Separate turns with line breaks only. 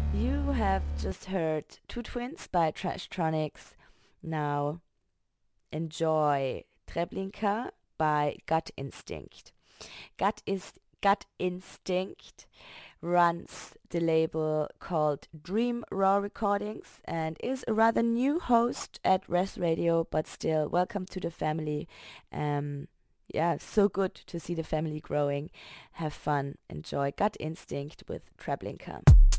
You have just heard Two Twins by Trashtronics. Now enjoy Treblinka by Gut Instinct. Gut Instinct runs the label called Dream Raw Recordings and is a rather new host at Res Radio, but still welcome to the family. Yeah, so good to see the family growing. Have fun. Enjoy Gut Instinct with Treblinka.